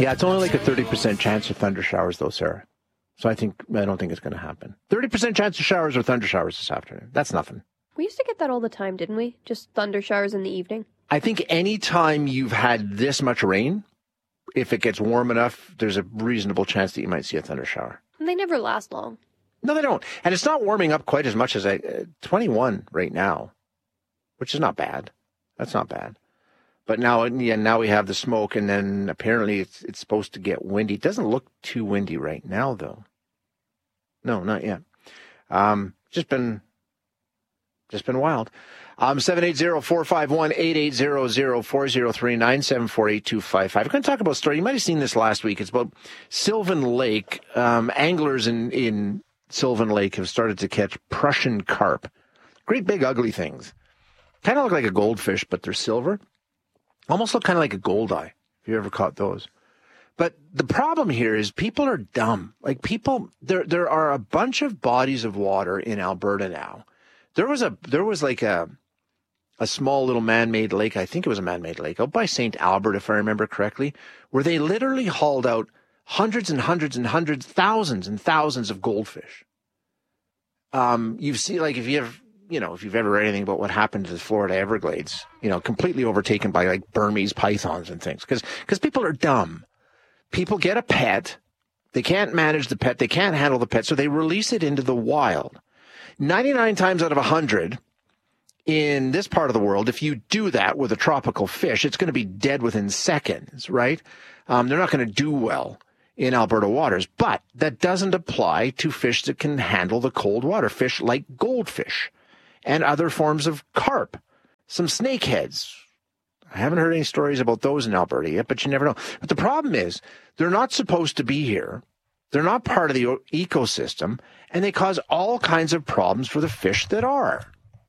Yeah, it's only like a 30% chance of thunder showers, though, Sarah. So I don't think it's going to happen. 30% chance of showers or thunder showers this afternoon. That's nothing. We used to get that all the time, didn't we? Just thunder showers in the evening. I think any time you've had this much rain, if it gets warm enough, there's a reasonable chance that you might see a thunder shower. And they never last long. No, they don't. And it's not warming up quite as much as 21 right now, which is not bad. That's not bad. But now we have the smoke, and then apparently it's supposed to get windy. It doesn't look too windy right now, though. No, not yet. Just been wild. 780-451-8800-403-974-8255. We're going to talk about a story. You might have seen this last week. It's about Sylvan Lake. Anglers in Sylvan Lake have started to catch Prussian carp. Great big ugly things. Kind of look like a goldfish, but they're silver. Almost look kind of like a goldeye, if you ever caught those. But the problem here is people are dumb. Like there are a bunch of bodies of water in Alberta now. There was like a small little man-made lake. I think it was a man-made lake out by St. Albert, if I remember correctly, where they literally hauled out hundreds and hundreds and hundreds, thousands and thousands of goldfish. You see, like if you've ever read anything about what happened to the Florida Everglades, completely overtaken by like Burmese pythons and things, because people are dumb. People get a pet. They can't manage the pet. They can't handle the pet. So they release it into the wild. 99 times out of 100 in this part of the world, if you do that with a tropical fish, it's going to be dead within seconds, right? They're not going to do well in Alberta waters, but that doesn't apply to fish that can handle the cold water, fish like goldfish and other forms of carp, some snakeheads. I haven't heard any stories about those in Alberta yet, but you never know. But the problem is they're not supposed to be here. They're not part of the ecosystem, and they cause all kinds of problems for the fish that are.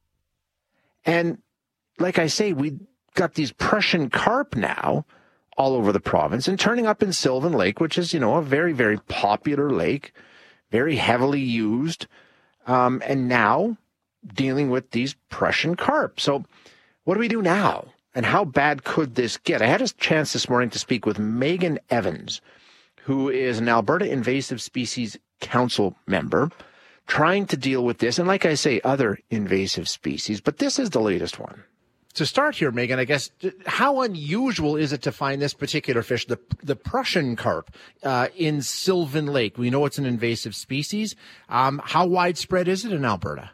And like I say, we got these Prussian carp now all over the province and turning up in Sylvan Lake, which is, a very, very popular lake, very heavily used, and now dealing with these Prussian carp. So what do we do now? And how bad could this get? I had a chance this morning to speak with Megan Evans, who is an Alberta Invasive Species Council member, trying to deal with this. And like I say, other invasive species, but this is the latest one. To start here, Megan, I guess, how unusual is it to find this particular fish, the Prussian carp, in Sylvan Lake? We know it's an invasive species. How widespread is it in Alberta?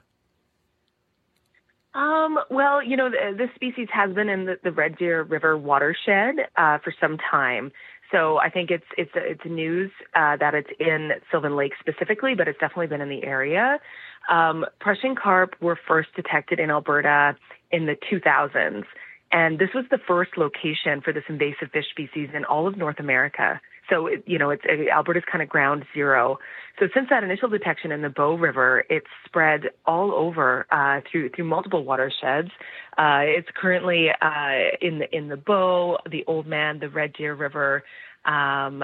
Well, this species has been in the Red Deer River watershed for some time. So I think it's news that it's in Sylvan Lake specifically, but it's definitely been in the area. Prussian carp were first detected in Alberta in the 2000s, and this was the first location for this invasive fish species in all of North America. So, Alberta's kind of ground zero. So since that initial detection in the Bow River, it's spread all over through multiple watersheds. It's currently in the Bow, the Oldman, the Red Deer River, and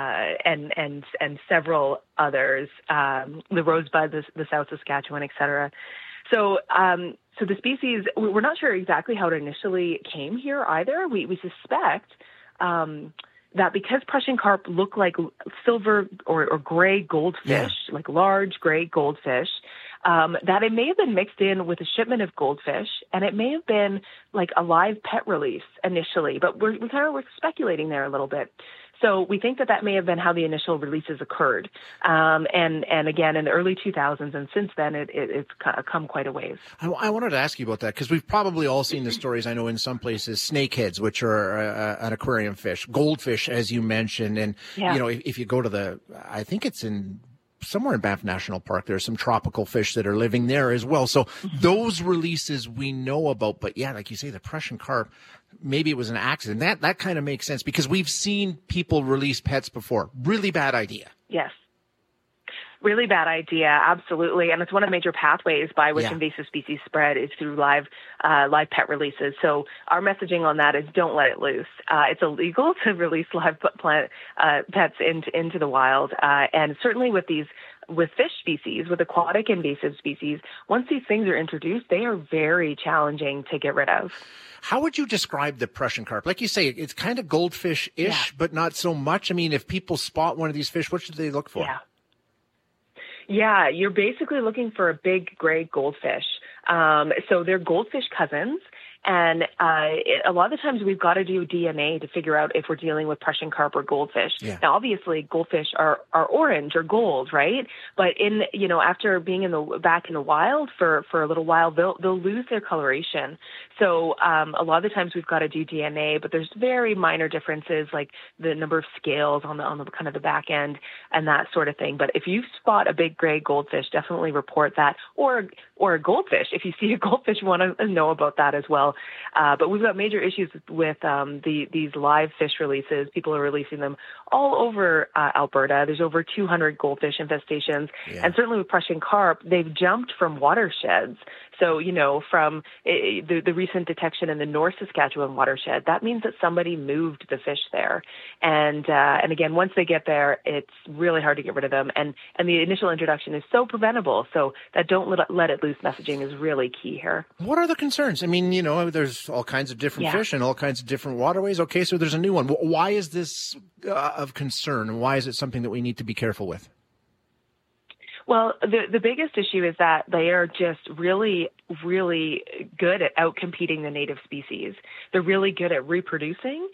several others, the Rosebud, the South Saskatchewan, et cetera. So the species, we're not sure exactly how it initially came here either. We suspect that because Prussian carp look like silver or gray goldfish, like large gray goldfish, that it may have been mixed in with a shipment of goldfish, and it may have been like a live pet release initially, but we're speculating there a little bit. So we think that may have been how the initial releases occurred. And again, in the early 2000s, and since then, it's come quite a ways. I wanted to ask you about that because we've probably all seen the stories. I know in some places, snakeheads, which are an aquarium fish, goldfish, as you mentioned. And, if you go to I think it's somewhere in Banff National Park, there are some tropical fish that are living there as well. So those releases we know about. But yeah, like you say, the Prussian carp, maybe it was an accident. That kind of makes sense because we've seen people release pets before. Really bad idea. Yes. Really bad idea, absolutely. And it's one of the major pathways by which Yeah. invasive species spread is through live pet releases. So our messaging on that is don't let it loose. It's illegal to release live pets into the wild. And certainly with fish species, with aquatic invasive species, once these things are introduced, they are very challenging to get rid of. How would you describe the Prussian carp? Like you say, it's kind of goldfish-ish, but not so much. I mean, if people spot one of these fish, what should they look for? Yeah, you're basically looking for a big gray goldfish. So they're goldfish cousins. And a lot of the times we've got to do DNA to figure out if we're dealing with Prussian carp or goldfish. Yeah. Now, obviously, goldfish are orange or gold, right? But after being back in the wild for a little while, they'll lose their coloration. So a lot of the times we've got to do DNA, but there's very minor differences, like the number of scales on the kind of the back end and that sort of thing. But if you spot a big gray goldfish, definitely report that, or a goldfish. If you see a goldfish, you want to know about that as well. But we've got major issues with these live fish releases. People are releasing them all over Alberta. There's over 200 goldfish infestations. Yeah. And certainly with Prussian carp, they've jumped from watersheds. So, from the recent detection in the North Saskatchewan watershed, that means that somebody moved the fish there. And again, once they get there, it's really hard to get rid of them. And the initial introduction is so preventable. So that don't let it loose messaging is really key here. What are the concerns? I mean, there's all kinds of different fish and all kinds of different waterways. Okay, so there's a new one. Why is this of concern? Why is it something that we need to be careful with? Well, the biggest issue is that they are just really, really good at outcompeting the native species. They're really good at reproducing,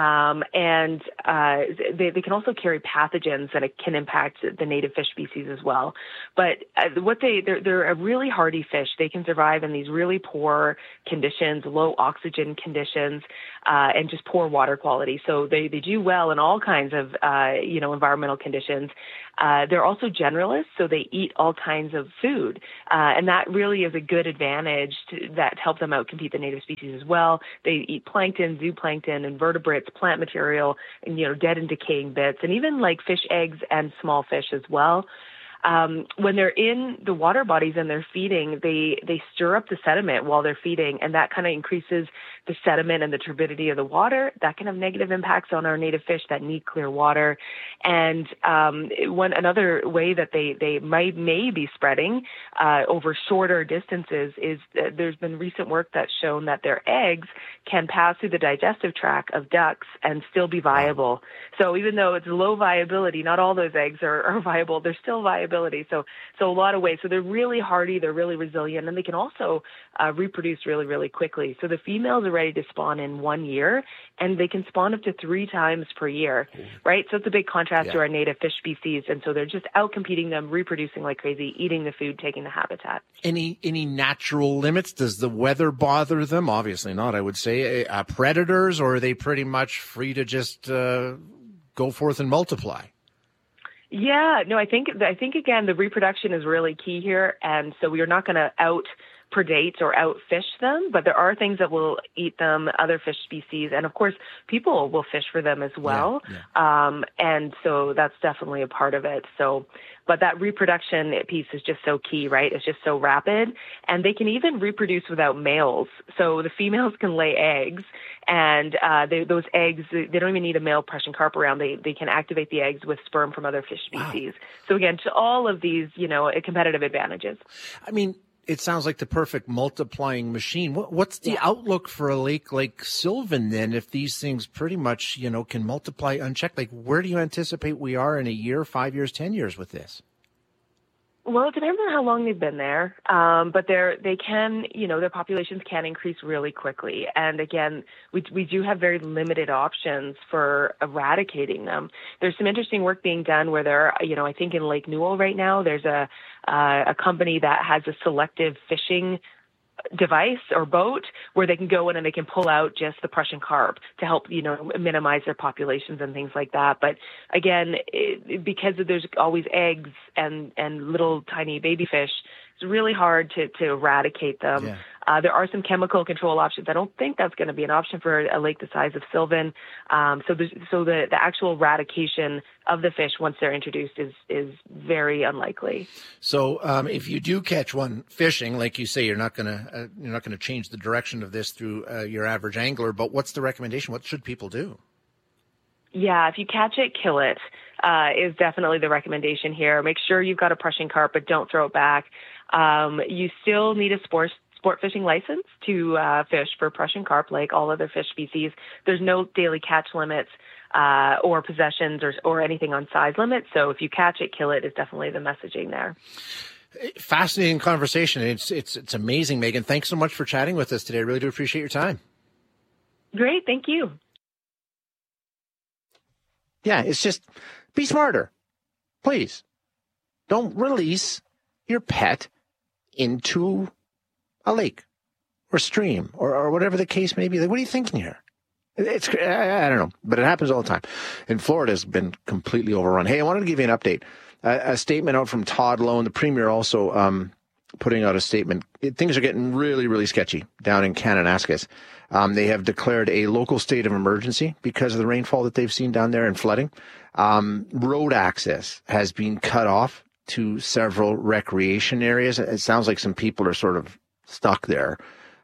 and they can also carry pathogens that can impact the native fish species as well. But they're a really hardy fish. They can survive in these really poor conditions, low oxygen conditions, and just poor water quality. So they do well in all kinds of environmental conditions. They're also generalists, so they eat all kinds of food, and that really is a good advantage that helps them outcompete the native species as well. They eat plankton, zooplankton, invertebrates, plant material, and dead and decaying bits, and even like fish eggs and small fish as well. When they're in the water bodies and they're feeding, they stir up the sediment while they're feeding, and that kind of increases the sediment and the turbidity of the water. That can have negative impacts on our native fish that need clear water. And another way that they may be spreading over shorter distances is there's been recent work that's shown that their eggs can pass through the digestive tract of ducks and still be viable. So even though it's low viability, not all those eggs are viable, they're still viability. So a lot of ways. So they're really hardy, they're really resilient, and they can also reproduce really, really quickly. So the females are ready to spawn in 1 year, and they can spawn up to 3 times per year, right? So it's a big contrast to our native fish species, and so they're just out-competing them, reproducing like crazy, eating the food, taking the habitat. Any natural limits? Does the weather bother them? Obviously not, I would say. Predators, or are they pretty much free to just go forth and multiply? Yeah, no, I think again, the reproduction is really key here. And so we are not going to predate or outfish them, but there are things that will eat them, other fish species. And of course, people will fish for them as well. Yeah. And so that's definitely a part of it. So, but that reproduction piece is just so key, right? It's just so rapid. And they can even reproduce without males. So the females can lay eggs, and those eggs, they don't even need a male Prussian carp around. They can activate the eggs with sperm from other fish species. Wow. So again, to all of these, competitive advantages. I mean, it sounds like the perfect multiplying machine. What's the outlook for a lake like Sylvan then, if these things pretty much, can multiply unchecked? Like, where do you anticipate we are in a year, 5 years, 10 years with this? Well, it depends on how long they've been there, but they can, their populations can increase really quickly. And again, we do have very limited options for eradicating them. There's some interesting work being done where there, I think in Lake Newell right now, there's a company that has a selective fishing device or boat where they can go in and they can pull out just the Prussian carp to help, minimize their populations and things like that. But again, because there's always eggs and little tiny baby fish, it's really hard to eradicate them. Yeah. There are some chemical control options. I don't think that's going to be an option for a lake the size of Sylvan. So the actual eradication of the fish once they're introduced is very unlikely. So if you do catch one fishing, like you say, you're not going to change the direction of this through your average angler. But what's the recommendation? What should people do? Yeah, if you catch it, kill it, is definitely the recommendation here. Make sure you've got a Prussian carp, but don't throw it back. You still need a sport fishing license to fish for Prussian carp, like all other fish species. There's no daily catch limits or possessions or anything on size limits. So if you catch it, kill it is definitely the messaging there. Fascinating conversation. It's amazing, Megan. Thanks so much for chatting with us today. I really do appreciate your time. Great. Thank you. Yeah, it's just be smarter. Please don't release your pet into a lake or stream or whatever the case may be. Like, what are you thinking here? It's I don't know, but it happens all the time. And Florida has been completely overrun. Hey, I wanted to give you an update. A statement out from Todd Lowe, and the Premier also putting out a statement. Things are getting really, really sketchy down in Kananaskis. They have declared a local state of emergency because of the rainfall that they've seen down there and flooding. Road access has been cut off to several recreation areas. It sounds like some people are sort of stuck there.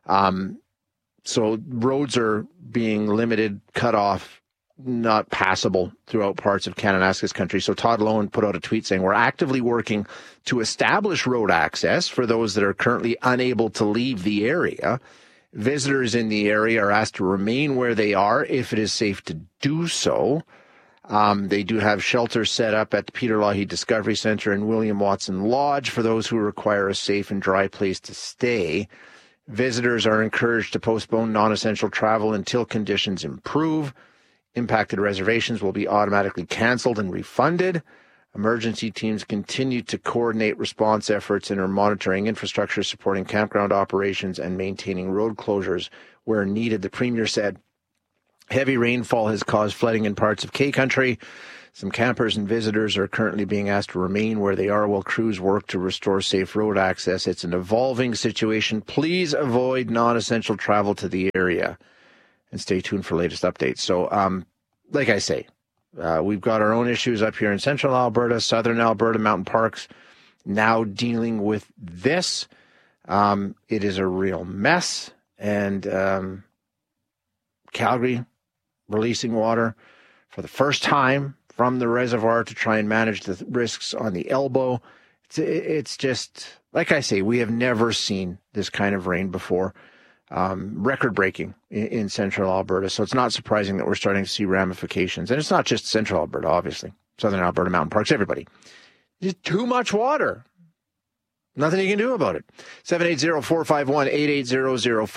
So roads are being limited, cut off, not passable throughout parts of Kananaskis country. So Todd Lowe put out a tweet saying, we're actively working to establish road access for those that are currently unable to leave the area. Visitors in the area are asked to remain where they are if it is safe to do so. They do have shelters set up at the Peter Lougheed Discovery Center and William Watson Lodge for those who require a safe and dry place to stay. Visitors are encouraged to postpone non-essential travel until conditions improve. Impacted reservations will be automatically canceled and refunded. Emergency teams continue to coordinate response efforts and are monitoring infrastructure, supporting campground operations and maintaining road closures where needed. The Premier said heavy rainfall has caused flooding in parts of K Country. Some campers and visitors are currently being asked to remain where they are while crews work to restore safe road access. It's an evolving situation. Please avoid non-essential travel to the area and stay tuned for latest updates. So, like I say, we've got our own issues up here in central Alberta, southern Alberta, mountain parks, now dealing with this. It is a real mess. And Calgary releasing water for the first time from the reservoir to try and manage the risks on the elbow. It's just, like I say, we have never seen this kind of rain before. Record-breaking in central Alberta. So it's not surprising that we're starting to see ramifications. And it's not just central Alberta, obviously. Southern Alberta, mountain parks, everybody. Just too much water. Nothing you can do about it. 780-451-8800,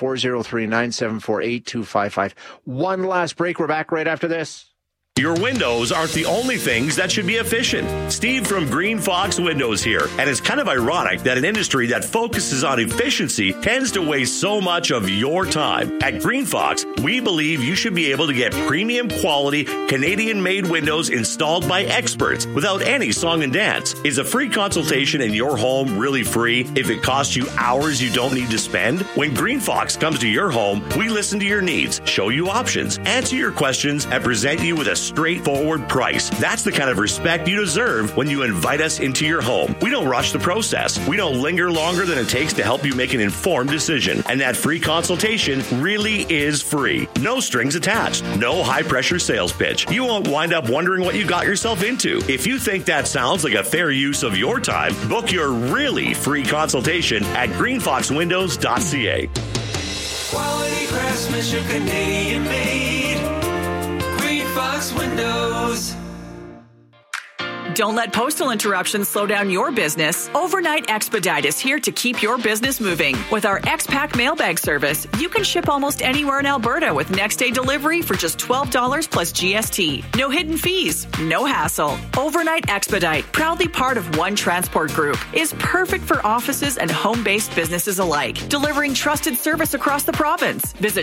403-974-8255. One last break. We're back right after this. Your windows aren't the only things that should be efficient. Steve from Green Fox Windows here. And it's kind of ironic that an industry that focuses on efficiency tends to waste so much of your time. At Green Fox, we believe you should be able to get premium quality Canadian-made windows installed by experts without any song and dance. Is a free consultation in your home really free if it costs you hours you don't need to spend? When Green Fox comes to your home, we listen to your needs, show you options, answer your questions, and present you with a straightforward price. That's the kind of respect you deserve when you invite us into your home. We don't rush the process. We don't linger longer than it takes to help you make an informed decision. And that free consultation really is free. No strings attached. No high-pressure sales pitch. You won't wind up wondering what you got yourself into. If you think that sounds like a fair use of your time, book your really free consultation at greenfoxwindows.ca. Quality craftsmanship, Canadian made. Fox Windows. Don't let postal interruptions slow down your business. Overnight Expedite is here to keep your business moving. With our X-Pack mailbag service, you can ship almost anywhere in Alberta with next-day delivery for just $12 plus GST. No hidden fees, no hassle. Overnight Expedite, proudly part of One Transport Group, is perfect for offices and home-based businesses alike, delivering trusted service across the province. Visit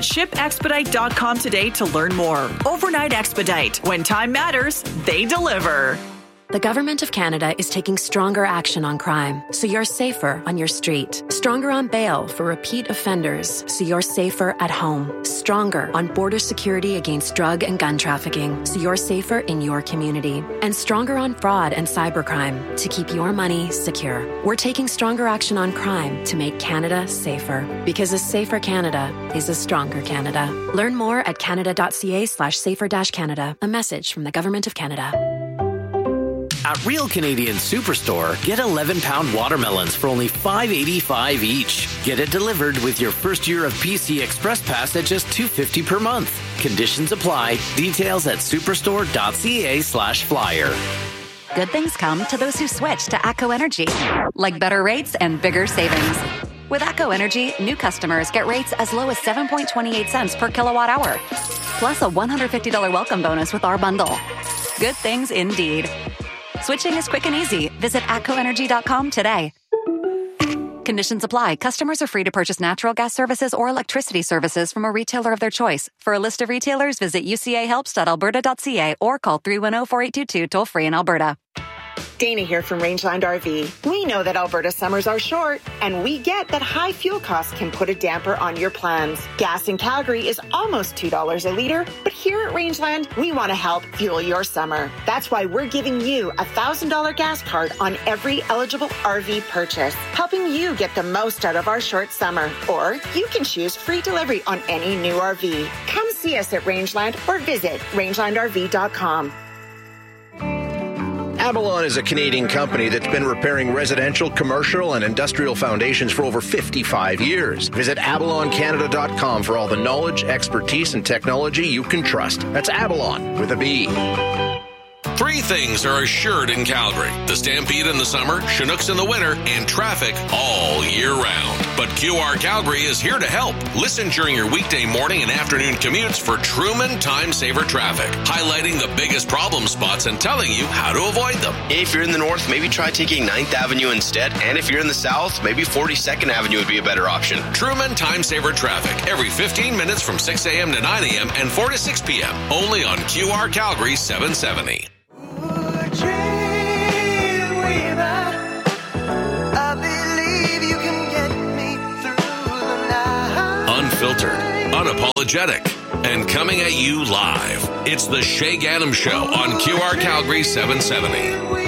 shipexpedite.com today to learn more. Overnight Expedite. When time matters, they deliver. The Government of Canada is taking stronger action on crime, so you're safer on your street. Stronger on bail for repeat offenders, so you're safer at home. Stronger on border security against drug and gun trafficking, so you're safer in your community. And stronger on fraud and cybercrime, to keep your money secure. We're taking stronger action on crime to make Canada safer. Because a safer Canada is a stronger Canada. Learn more at canada.ca/safer-Canada. A message from the Government of Canada. At Real Canadian Superstore, get 11-pound watermelons for only $5.85 each. Get it delivered with your first year of PC Express Pass at just $2.50 per month. Conditions apply. Details at superstore.ca/flyer. Good things come to those who switch to ATCO Energy, like better rates and bigger savings. With ATCO Energy, new customers get rates as low as 7.28 cents per kilowatt hour, plus a $150 welcome bonus with our bundle. Good things indeed. Switching is quick and easy. Visit atcoenergy.com today. Conditions apply. Customers are free to purchase natural gas services or electricity services from a retailer of their choice. For a list of retailers, visit ucahelps.alberta.ca or call 310-4822 toll-free in Alberta. Dana here from Rangeland RV. We know that Alberta summers are short, and we get that high fuel costs can put a damper on your plans. Gas in Calgary is almost $2 a litre, but here at Rangeland, we want to help fuel your summer. That's why we're giving you a $1,000 gas card on every eligible RV purchase, helping you get the most out of our short summer. Or you can choose free delivery on any new RV. Come see us at Rangeland or visit rangelandrv.com. Avalon is a Canadian company that's been repairing residential, commercial, and industrial foundations for over 55 years. Visit avaloncanada.com for all the knowledge, expertise, and technology you can trust. That's Avalon with a B. Three things are assured in Calgary: the Stampede in the summer, Chinooks in the winter, and traffic all year round. But QR Calgary is here to help. Listen during your weekday morning and afternoon commutes for Truman Time Saver Traffic, highlighting the biggest problem spots and telling you how to avoid them. If you're in the north, maybe try taking 9th Avenue instead. And if you're in the south, maybe 42nd Avenue would be a better option. Truman Time Saver Traffic, every 15 minutes from 6 a.m. to 9 a.m. and 4 to 6 p.m. Only on QR Calgary 770. Unfiltered, unapologetic, and coming at you live. It's the Shay Gaddam Show on QR Calgary 770.